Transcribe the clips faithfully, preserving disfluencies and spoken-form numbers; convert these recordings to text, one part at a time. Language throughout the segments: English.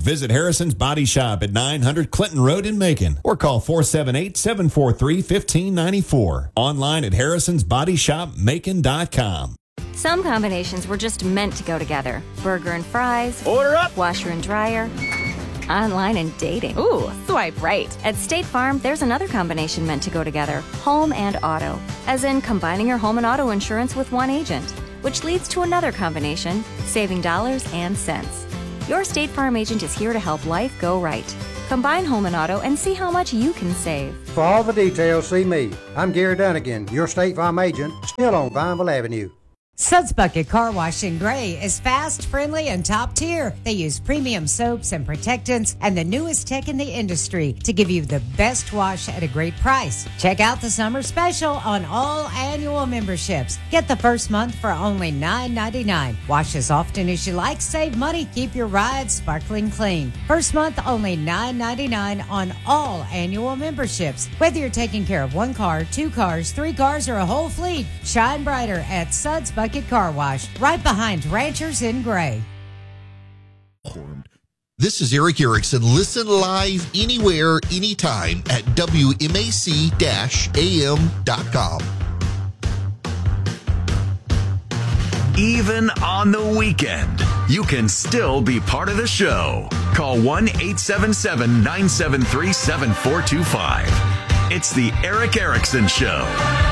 Visit Harrison's Body Shop at nine hundred Clinton Road in Macon or call four seven eight, seven four three, one five nine four. Online at harrisons body shop macon dot com. Some combinations were just meant to go together. Burger and fries. Order up. Washer and dryer. Online and dating. Ooh, swipe right. At State Farm, there's another combination meant to go together. Home and auto. As in combining your home and auto insurance with one agent, which leads to another combination, saving dollars and cents. Your State Farm agent is here to help life go right. Combine home and auto and see how much you can save. For all the details, see me. I'm Gary Dunnigan, your State Farm agent, still on Vineville Avenue. Suds Bucket Car Wash in Gray is fast, friendly, and top tier. They use premium soaps and protectants and the newest tech in the industry to give you the best wash at a great price. Check out the summer special on all annual memberships. Get the first month for only nine ninety-nine. Wash as often as you like, save money, keep your ride sparkling clean. First month only nine ninety-nine on all annual memberships. Whether you're taking care of one car, two cars, three cars, or a whole fleet, shine brighter at Suds Bucket Car Wash, right behind Ranchers in Gray. This is Eric Erickson. Listen live anywhere, anytime at W M A C A M dot com. Even on the weekend, you can still be part of the show. Call one eight seven seven, nine seven three, seven four two five. It's the Eric Erickson Show.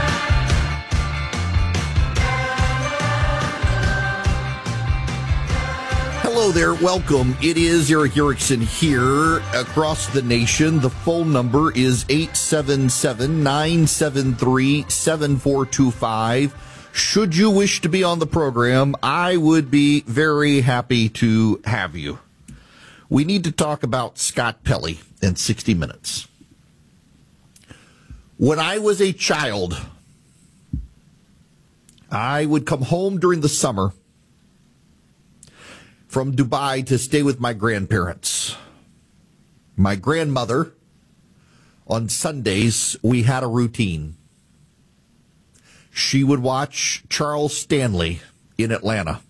Hello there. Welcome. It is Eric Erickson here across the nation. The phone number is eight seven seven, nine seven three, seven four two five. Should you wish to be on the program, I would be very happy to have you. We need to talk about Scott Pelley in sixty minutes. When I was a child, I would come home during the summer from Dubai to stay with my grandparents. My grandmother, on Sundays, we had a routine. She would watch Charles Stanley in Atlanta.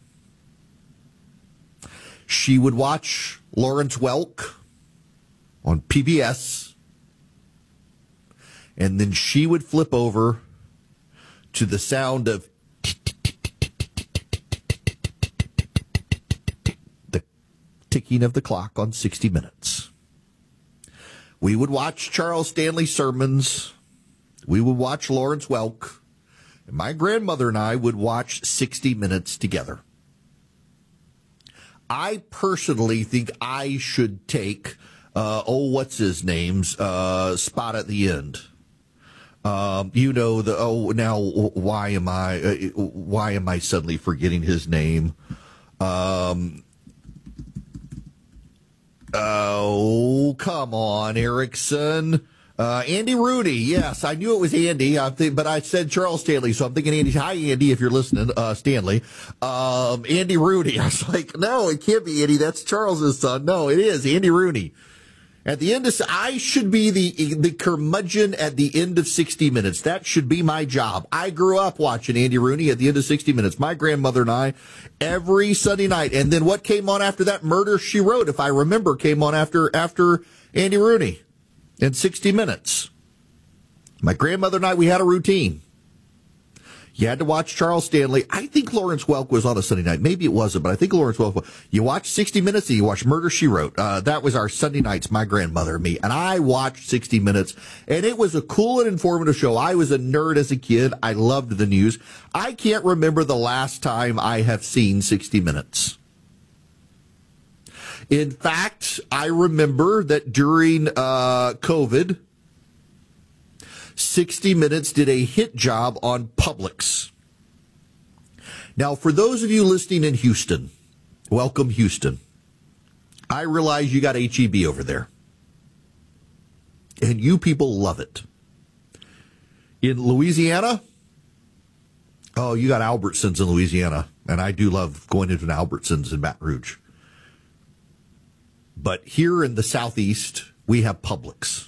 She would watch Lawrence Welk on P B S. And then she would flip over to the sound of ticking of the clock on sixty minutes. We would watch Charles Stanley sermons. We would watch Lawrence Welk. And my grandmother and I would watch sixty minutes together. I personally think I should take, uh, oh, what's his name's, uh, spot at the end. Um, you know, the, oh, now why am I, uh, why am I suddenly forgetting his name? Um, Oh, come on, Erickson. Uh, Andy Rooney. Yes, I knew it was Andy, I think, but I said Charles Stanley, so I'm thinking Andy. Hi, Andy, if you're listening, uh, Stanley. Um, Andy Rooney. I was like, no, it can't be Andy. That's Charles's son. No, it is Andy Rooney. At the end of, I should be the the curmudgeon at the end of sixty minutes. That should be my job. I grew up watching Andy Rooney at the end of sixty minutes. My grandmother and I, every Sunday night. And then what came on after that? Murder, She Wrote, if I remember, came on after after Andy Rooney in sixty minutes. My grandmother and I, we had a routine. You had to watch Charles Stanley. I think Lawrence Welk was on a Sunday night. Maybe it wasn't, but I think Lawrence Welk was. You watch sixty minutes and you watch Murder, She Wrote. Uh, that was our Sunday nights, my grandmother and me. And I watched sixty minutes, and it was a cool and informative show. I was a nerd as a kid. I loved the news. I can't remember the last time I have seen sixty minutes. In fact, I remember that during uh, COVID, sixty minutes did a hit job on Publix. Now, for those of you listening in Houston, welcome, Houston. I realize you got H E B over there, and you people love it. In Louisiana, oh, you got Albertsons in Louisiana, and I do love going into an Albertsons in Baton Rouge. But here in the Southeast, we have Publix.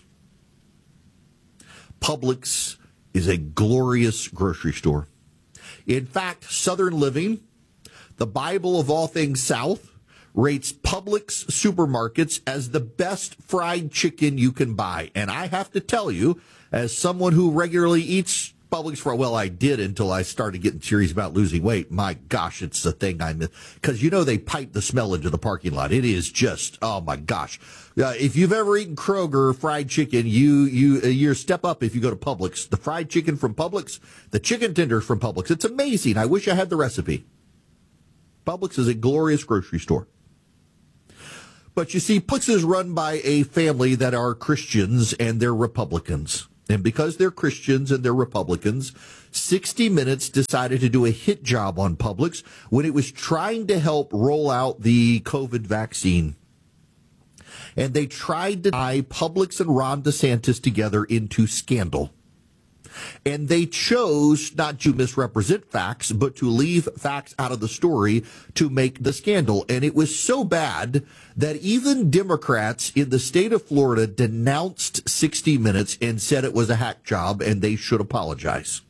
Publix is a glorious grocery store. In fact, Southern Living, the Bible of all things South, rates Publix supermarkets as the best fried chicken you can buy. And I have to tell you, as someone who regularly eats Publix for, well, I did until I started getting serious about losing weight. My gosh, it's the thing I miss. Because, you know, they pipe the smell into the parking lot. It is just, oh, my gosh. Uh, if you've ever eaten Kroger fried chicken, you, you, uh, you're step up if you go to Publix. The fried chicken from Publix, the chicken tenders from Publix. It's amazing. I wish I had the recipe. Publix is a glorious grocery store. But you see, Publix is run by a family that are Christians and they're Republicans. And because they're Christians and they're Republicans, sixty minutes decided to do a hit job on Publix when it was trying to help roll out the COVID vaccine. And they tried to tie Publix and Ron DeSantis together into scandal. And they chose not to misrepresent facts, but to leave facts out of the story to make the scandal. And it was so bad that even Democrats in the state of Florida denounced sixty minutes and said it was a hack job and they should apologize.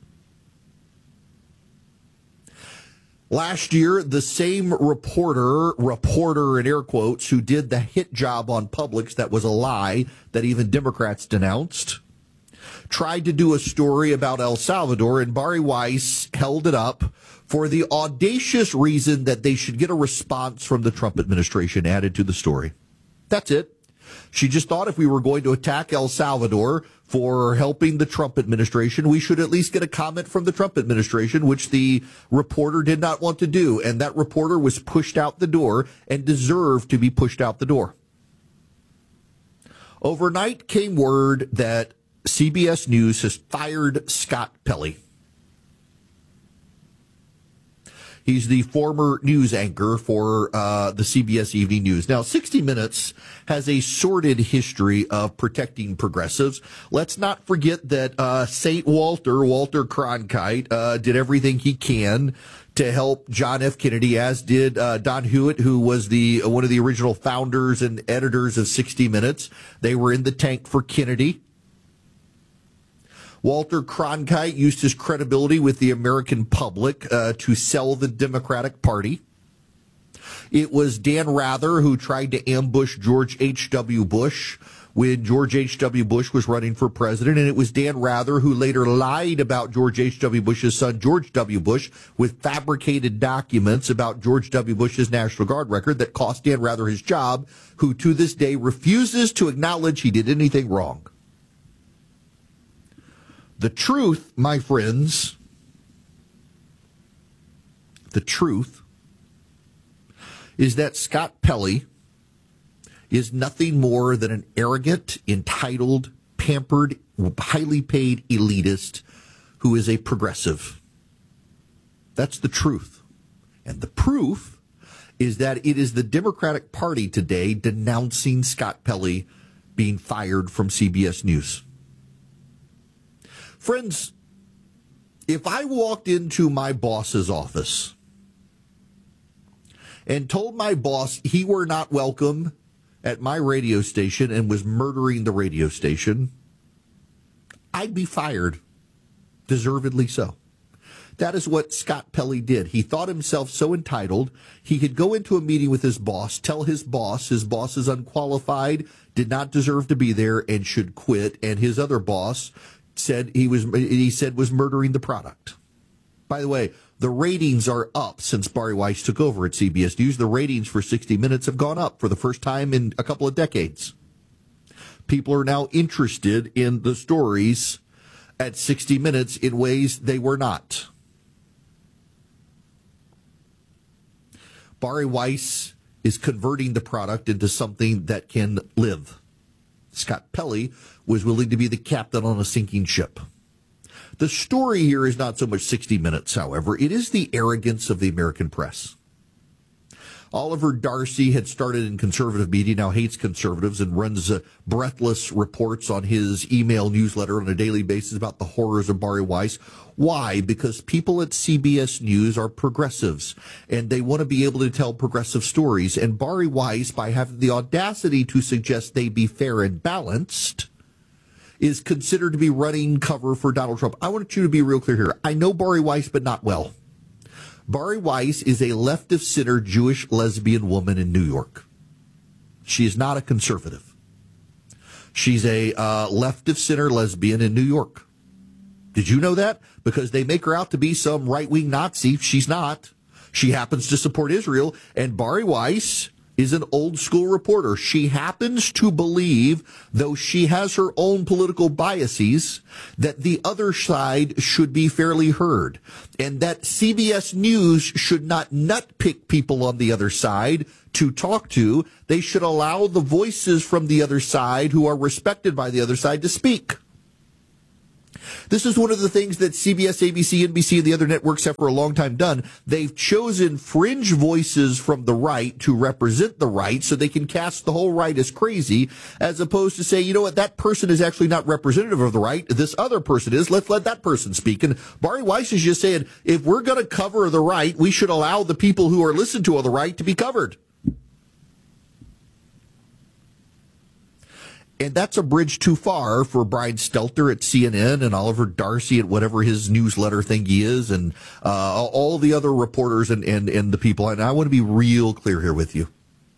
Last year, the same reporter, reporter in air quotes, who did the hit job on Publix that was a lie that even Democrats denounced, tried to do a story about El Salvador, and Bari Weiss held it up for the audacious reason that they should get a response from the Trump administration added to the story. That's it. She just thought if we were going to attack El Salvador for helping the Trump administration, we should at least get a comment from the Trump administration, which the reporter did not want to do. And that reporter was pushed out the door and deserved to be pushed out the door. Overnight came word that C B S News has fired Scott Pelley. He's the former news anchor for uh, the C B S Evening News. Now, sixty minutes has a sordid history of protecting progressives. Let's not forget that uh, Saint Walter, Walter Cronkite, uh, did everything he can to help John F. Kennedy, as did uh, Don Hewitt, who was the one of the original founders and editors of sixty minutes. They were in the tank for Kennedy. Walter Cronkite used his credibility with the American public uh, to sell the Democratic Party. It was Dan Rather who tried to ambush George H W. Bush when George H W. Bush was running for president, and it was Dan Rather who later lied about George H W. Bush's son, George W. Bush, with fabricated documents about George W. Bush's National Guard record that cost Dan Rather his job, who to this day refuses to acknowledge he did anything wrong. The truth, my friends, the truth is that Scott Pelley is nothing more than an arrogant, entitled, pampered, highly paid elitist who is a progressive. That's the truth. And the proof is that it is the Democratic Party today denouncing Scott Pelley being fired from C B S News. Friends, if I walked into my boss's office and told my boss he were not welcome at my radio station and was murdering the radio station, I'd be fired, deservedly so. That is what Scott Pelley did. He thought himself so entitled, he could go into a meeting with his boss, tell his boss his boss is unqualified, did not deserve to be there, and should quit, and his other boss said he was he said was murdering the product. By the way, the ratings are up since Bari Weiss took over at C B S News. The ratings for sixty minutes have gone up for the first time in a couple of decades. People are now interested in the stories at sixty minutes in ways they were not. Bari Weiss is converting the product into something that can live. Scott Pelley was willing to be the captain on a sinking ship. The story here is not so much sixty minutes, however. It is the arrogance of the American press. Oliver Darcy had started in conservative media, now hates conservatives, and runs uh, breathless reports on his email newsletter on a daily basis about the horrors of Bari Weiss. Why? Because people at C B S News are progressives, and they want to be able to tell progressive stories. And Bari Weiss, by having the audacity to suggest they be fair and balanced, is considered to be running cover for Donald Trump. I want you to be real clear here. I know Bari Weiss, but not well. Bari Weiss is a left-of-center Jewish lesbian woman in New York. She is not a conservative. She's a uh, left-of-center lesbian in New York. Did you know that? Because they make her out to be some right-wing Nazi. She's not. She happens to support Israel. And Bari Weiss is an old-school reporter. She happens to believe, though she has her own political biases, that the other side should be fairly heard, and that C B S News should not nutpick people on the other side to talk to. They should allow the voices from the other side who are respected by the other side to speak. This is one of the things that C B S, A B C, N B C, and the other networks have for a long time done. They've chosen fringe voices from the right to represent the right so they can cast the whole right as crazy, as opposed to say, you know what, that person is actually not representative of the right. This other person is. Let's let that person speak. And Bari Weiss is just saying, if we're going to cover the right, we should allow the people who are listened to on the right to be covered. And that's a bridge too far for Brian Stelter at C N N and Oliver Darcy at whatever his newsletter thing he is, and uh, all the other reporters and, and, and the people. And I want to be real clear here with you.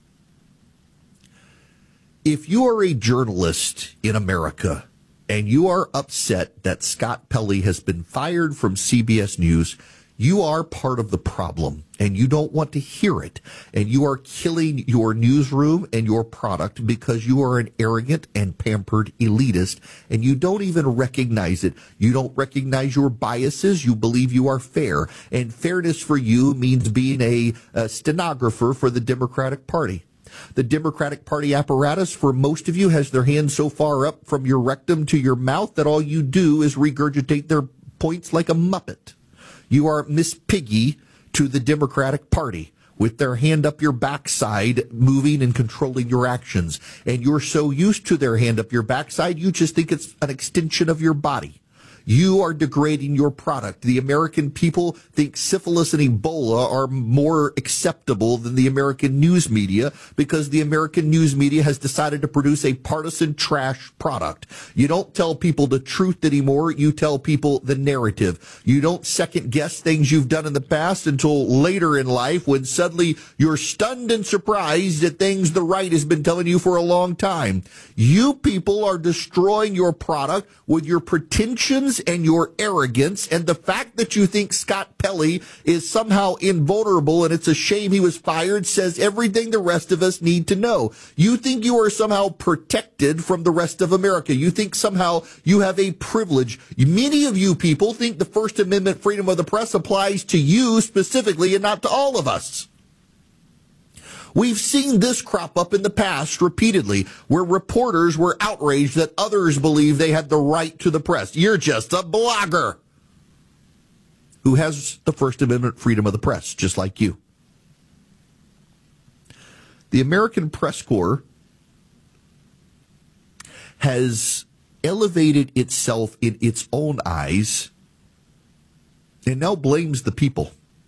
If you are a journalist in America and you are upset that Scott Pelley has been fired from C B S News, you are part of the problem, and you don't want to hear it. And you are killing your newsroom and your product because you are an arrogant and pampered elitist, and you don't even recognize it. You don't recognize your biases. You believe you are fair. And fairness for you means being a, a stenographer for the Democratic Party. The Democratic Party apparatus, for most of you, has their hands so far up from your rectum to your mouth that all you do is regurgitate their points like a Muppet. You are Miss Piggy to the Democratic Party, with their hand up your backside, moving and controlling your actions. And you're so used to their hand up your backside, you just think it's an extension of your body. You are degrading your product. The American people think syphilis and Ebola are more acceptable than the American news media because the American news media has decided to produce a partisan trash product. You don't tell people the truth anymore. You tell people the narrative. You don't second guess things you've done in the past until later in life when suddenly you're stunned and surprised at things the right has been telling you for a long time. You people are destroying your product with your pretensions and your arrogance, and the fact that you think Scott Pelley is somehow invulnerable and it's a shame he was fired says everything the rest of us need to know. You think you are somehow protected from the rest of America. You think somehow you have a privilege. Many of you people think the First Amendment freedom of the press applies to you specifically and not to all of us. We've seen this crop up in the past repeatedly, where reporters were outraged that others believe they had the right to the press. You're just a blogger who has the First Amendment freedom of the press, just like you. The American Press Corps has elevated itself in its own eyes and now blames the people.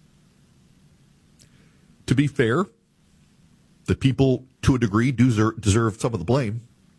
To be fair, the people, to a degree, do deserve, deserve some of the blame.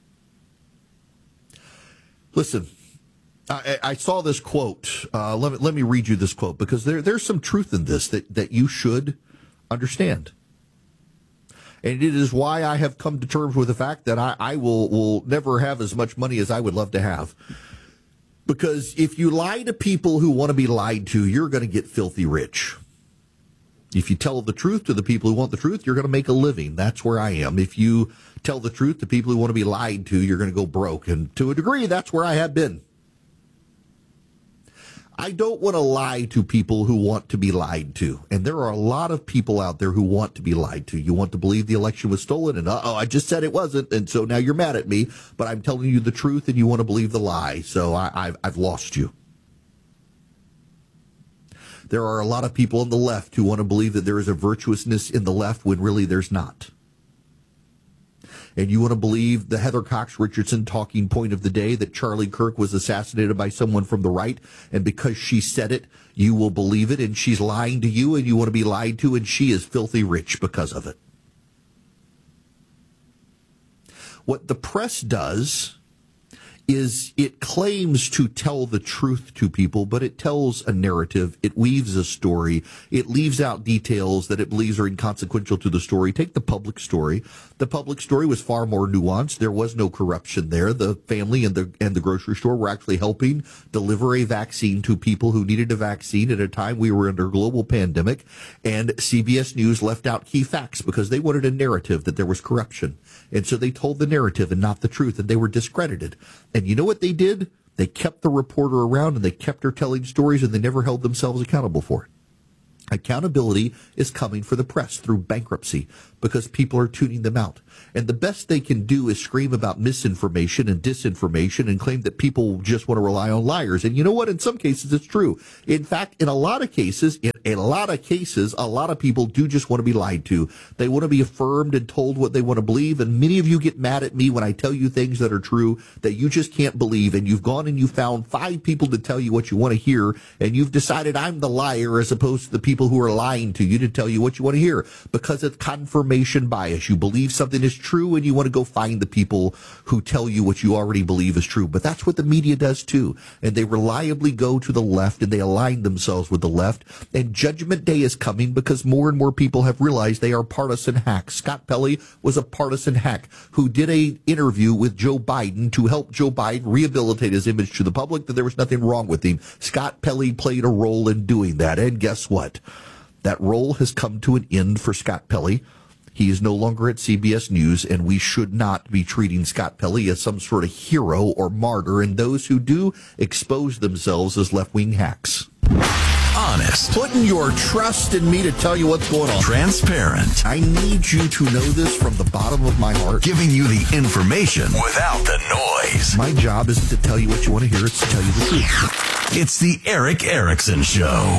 Listen, I, I saw this quote. Uh, let me, let me read you this quote, because there, there's some truth in this that, that you should understand. And it is why I have come to terms with the fact that I, I will, will never have as much money as I would love to have. Because if you lie to people who want to be lied to, you're going to get filthy rich. If you tell the truth to the people who want the truth, you're going to make a living. That's where I am. If you tell the truth to people who want to be lied to, you're going to go broke. And to a degree, that's where I have been. I don't want to lie to people who want to be lied to. And there are a lot of people out there who want to be lied to. You want to believe the election was stolen, and uh-oh, I just said it wasn't, and so now you're mad at me. But I'm telling you the truth, and you want to believe the lie. So I, I've, I've lost you. There are a lot of people on the left who want to believe that there is a virtuousness in the left when really there's not. And you want to believe the Heather Cox Richardson talking point of the day that Charlie Kirk was assassinated by someone from the right, and because she said it, you will believe it, and she's lying to you, and you want to be lied to, and she is filthy rich because of it. What the press does is it claims to tell the truth to people, but it tells a narrative. It weaves a story. It leaves out details that it believes are inconsequential to the story. Take the public story. The public story was far more nuanced. There was no corruption there. The family and the and the grocery store were actually helping deliver a vaccine to people who needed a vaccine at a time we were under a global pandemic. And C B S News left out key facts because they wanted a narrative that there was corruption. And so they told the narrative and not the truth, and they were discredited. And you know what they did? They kept the reporter around, and they kept her telling stories, and they never held themselves accountable for it. Accountability is coming for the press through bankruptcy because people are tuning them out. And the best they can do is scream about misinformation and disinformation and claim that people just want to rely on liars. And you know what? In some cases, it's true. In fact, in a lot of cases, in a lot of cases, a lot of people do just want to be lied to. They want to be affirmed and told what they want to believe. And many of you get mad at me when I tell you things that are true that you just can't believe. And you've gone and you found five people to tell you what you want to hear. And you've decided I'm the liar as opposed to the people who are lying to you to tell you what you want to hear, because it's confirmation bias. You believe something is true and you want to go find the people who tell you what you already believe is true. But that's what the media does too. And they reliably go to the left and they align themselves with the left. And Judgment Day is coming because more and more people have realized they are partisan hacks. Scott Pelley was a partisan hack who did a interview with Joe Biden to help Joe Biden rehabilitate his image to the public, that there was nothing wrong with him. Scott Pelley played a role in doing that. And guess what? That role has come to an end for Scott Pelley. He is no longer at C B S News, and we should not be treating Scott Pelley as some sort of hero or martyr, and those who do expose themselves as left-wing hacks. Honest. Putting your trust in me to tell you what's going on. Transparent. I need you to know this from the bottom of my heart. Giving you the information without the noise. My job isn't to tell you what you want to hear, it's to tell you the truth. It's the Erick Erickson Show.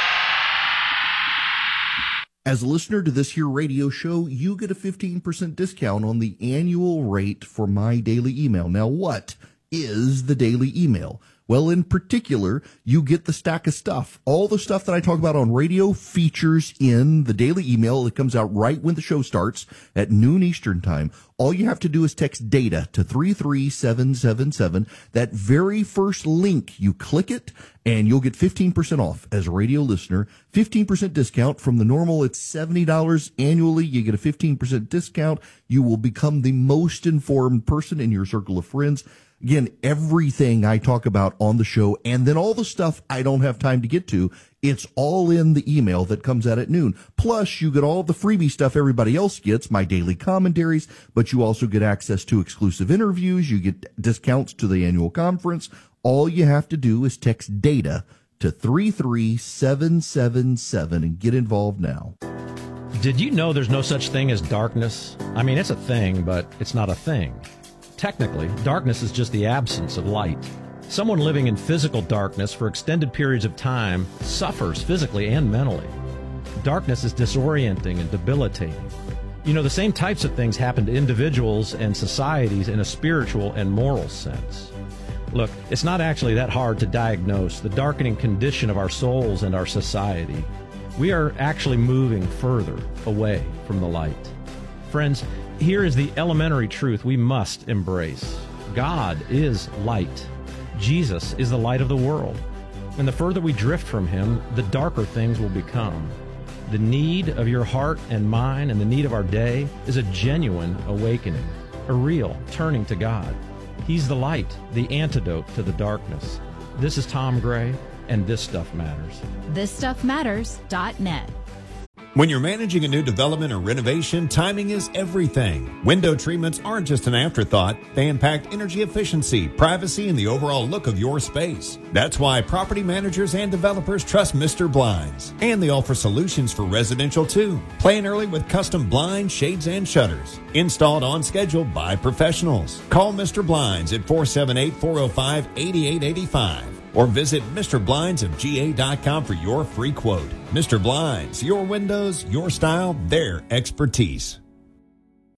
As a listener to this here radio show, you get a fifteen percent discount on the annual rate for my daily email. Now, what is the daily email? Well, in particular, you get the stack of stuff. All the stuff that I talk about on radio features in the daily email that comes out right when the show starts at noon Eastern time. All you have to do is text DATA to three three seven seven seven. That very first link, you click it, and you'll get fifteen percent off as a radio listener. fifteen percent discount from the normal. It's seventy dollars annually. You get a fifteen percent discount. You will become the most informed person in your circle of friends. Again, everything I talk about on the show, and then all the stuff I don't have time to get to, it's all in the email that comes out at noon. Plus, you get all the freebie stuff everybody else gets, my daily commentaries, but you also get access to exclusive interviews. You get discounts to the annual conference. All you have to do is text DATA to three three seven seven seven and get involved now. Did you know there's no such thing as darkness? I mean, it's a thing, but it's not a thing. Technically, darkness is just the absence of light. Someone living in physical darkness for extended periods of time suffers physically and mentally. Darkness is disorienting and debilitating. You know, the same types of things happen to individuals and societies in a spiritual and moral sense. Look, it's not actually that hard to diagnose the darkening condition of our souls and our society. We are actually moving further away from the light. Friends, here is the elementary truth we must embrace. God is light. Jesus is the light of the world. And the further we drift from him, the darker things will become. The need of your heart and mine and the need of our day is a genuine awakening, a real turning to God. He's the light, the antidote to the darkness. This is Tom Gray, and This Stuff Matters. this stuff matters dot net. When you're managing a new development or renovation, timing is everything. Window treatments aren't just an afterthought. They impact energy efficiency, privacy, and the overall look of your space. That's why property managers and developers trust Mister Blinds. And they offer solutions for residential too. Plan early with custom blinds, shades, and shutters. Installed on schedule by professionals. Call Mister Blinds at four seven eight, four oh five, eight eight eight five. Or visit Mister Blinds of G A dot com for your free quote. Mister Blinds, your windows, your style, their expertise. Hey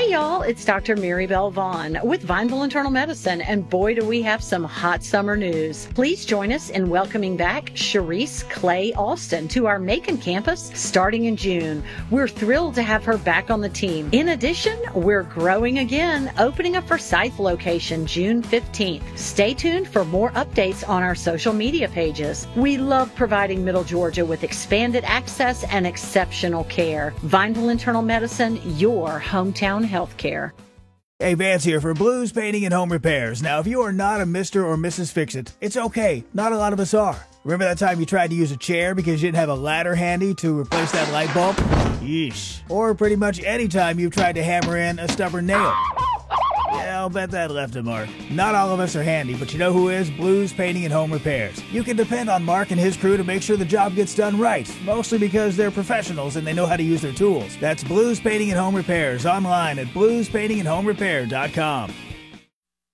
Hey y'all, it's Doctor Mary Bell Vaughn with Vineville Internal Medicine, and boy do we have some hot summer news. Please join us in welcoming back Sharice Clay Austin to our Macon campus starting in June. We're thrilled to have her back on the team. In addition, we're growing again, opening a Forsyth location June fifteenth. Stay tuned for more updates on our social media pages. We love providing Middle Georgia with expanded access and exceptional care. Vineville Internal Medicine, your hometown health care. Hey, Vance here for Blues Painting and Home Repairs. Now, if you are not a Mister or Missus Fix-It, it's okay. Not a lot of us are. Remember that time you tried to use a chair because you didn't have a ladder handy to replace that light bulb? Yeesh. Or pretty much any time you've tried to hammer in a stubborn nail. Yeah, I'll bet that left a mark. Not all of us are handy, but you know who is? Blues Painting and Home Repairs. You can depend on Mark and his crew to make sure the job gets done right, mostly because they're professionals and they know how to use their tools. That's Blues Painting and Home Repairs, online at blues painting and home repair dot com.